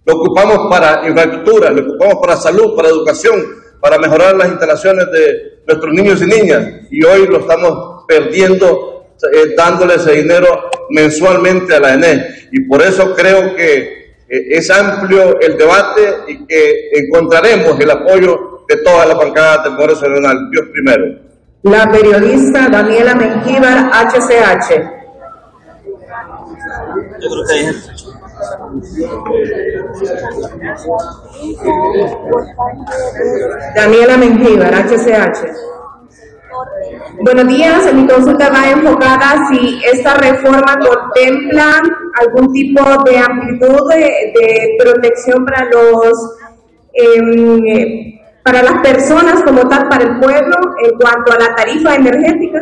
lo ocupamos para infraestructura, lo ocupamos para salud, para educación, para mejorar las instalaciones de nuestros niños y niñas, y hoy lo estamos perdiendo dándole ese dinero mensualmente a la ENE, y por eso creo que es amplio el debate y que encontraremos el apoyo de todas las bancadas del Congreso Nacional. Dios primero. La periodista Daniela Mengíbar, HCH. Yo creo que Daniela Mengíbar, HCH. Buenos días, mi consulta va enfocada si esta reforma contempla algún tipo de amplitud de protección para las personas como tal, para el pueblo, en cuanto a la tarifa energética.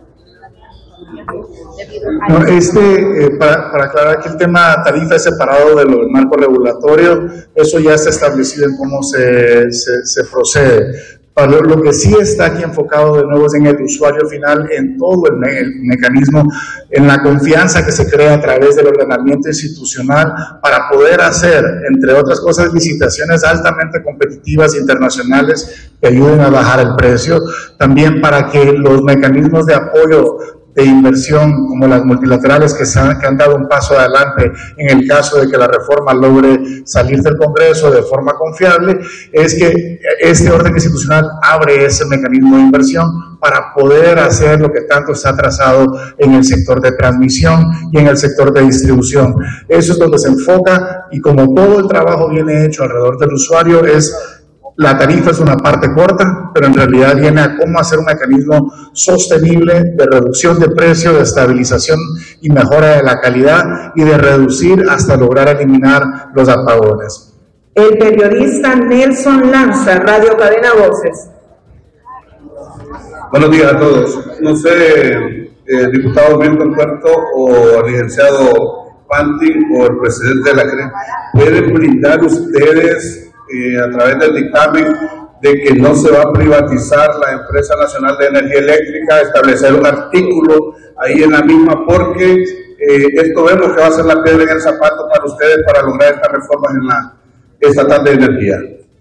No, para aclarar que el tema tarifa es separado del marco regulatorio, eso ya está establecido en cómo se procede. Lo que sí está aquí enfocado de nuevo es en el usuario final, en todo el mecanismo, en la confianza que se crea a través del ordenamiento institucional para poder hacer, entre otras cosas, licitaciones altamente competitivas internacionales que ayuden a bajar el precio, también para que los mecanismos de apoyo de inversión como las multilaterales que han dado un paso adelante en el caso de que la reforma logre salir del Congreso de forma confiable, es que este orden institucional abre ese mecanismo de inversión para poder hacer lo que tanto se ha trazado en el sector de transmisión y en el sector de distribución. Eso es donde se enfoca, y como todo el trabajo viene hecho alrededor del usuario, la tarifa es una parte corta, pero en realidad viene a cómo hacer un mecanismo sostenible de reducción de precio, de estabilización y mejora de la calidad, y de reducir hasta lograr eliminar los apagones. El periodista Nelson Lanza, Radio Cadena Voces. Buenos días a todos. No sé, diputado Milton Puerto o el licenciado Pantin o el presidente de la CRE, ¿pueden brindar ustedes a través del dictamen de que no se va a privatizar la Empresa Nacional de Energía Eléctrica, establecer un artículo ahí en la misma, porque esto vemos que va a ser la piedra en el zapato para ustedes para lograr estas reformas en la estatal de energía?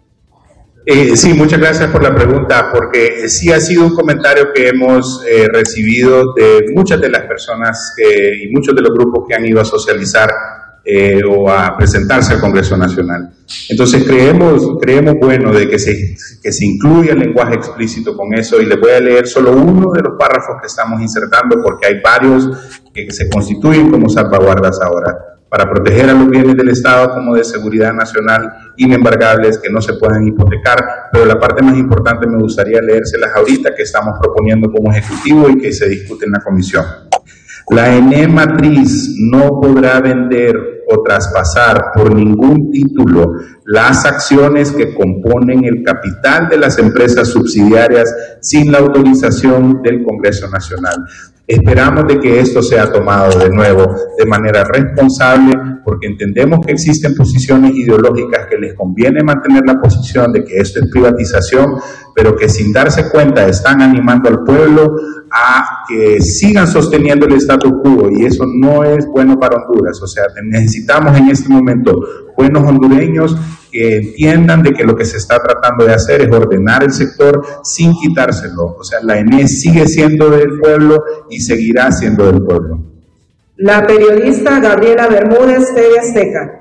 Sí, muchas gracias por la pregunta, porque sí ha sido un comentario que hemos recibido de muchas de las personas y muchos de los grupos que han ido a socializar o a presentarse al Congreso Nacional. Entonces creemos bueno de que se incluya el lenguaje explícito con eso, y les voy a leer solo uno de los párrafos que estamos insertando, porque hay varios que se constituyen como salvaguardas ahora, para proteger a los bienes del Estado como de seguridad nacional inembargables que no se puedan hipotecar, pero la parte más importante me gustaría leérselas ahorita, que estamos proponiendo como Ejecutivo y que se discute en la Comisión. La ENE matriz no podrá vender o traspasar por ningún título las acciones que componen el capital de las empresas subsidiarias sin la autorización del Congreso Nacional. Esperamos de que esto sea tomado de nuevo de manera responsable, porque entendemos que existen posiciones ideológicas que les conviene mantener la posición de que esto es privatización, pero que sin darse cuenta están animando al pueblo a que sigan sosteniendo el status quo, y eso no es bueno para Honduras. O sea, necesitamos en este momento buenos hondureños que entiendan de que lo que se está tratando de hacer es ordenar el sector sin quitárselo. O sea, la ENE sigue siendo del pueblo y seguirá siendo del pueblo. La periodista Gabriela Bermúdez, TV Azteca.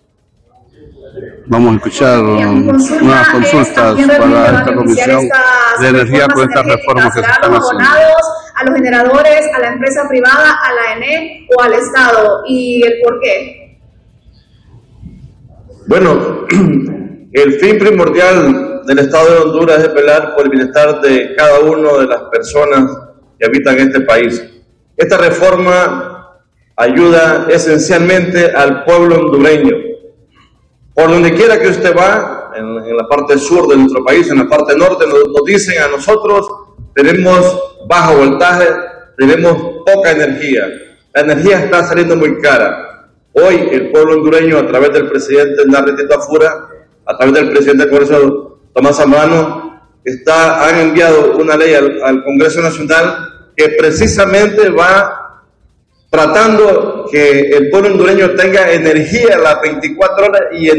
Vamos a escuchar nuevas consultas para esta Comisión de Energía por estas reformas que se están haciendo. ¿A los generadores, a la empresa privada, a la ENE o al Estado? ¿Y el por qué? Bueno, el fin primordial del Estado de Honduras es velar por el bienestar de cada una de las personas que habitan este país. Esta reforma ayuda esencialmente al pueblo hondureño. Por donde quiera que usted va, en la parte sur de nuestro país, en la parte norte, nos dicen a nosotros: tenemos bajo voltaje, tenemos poca energía, la energía está saliendo muy cara. Hoy el pueblo hondureño, a través del presidente Narri Tito Afura, a través del presidente del Congreso Tomás Zambrano, han enviado una ley al Congreso Nacional que precisamente va tratando que el pueblo hondureño tenga energía las 24 horas y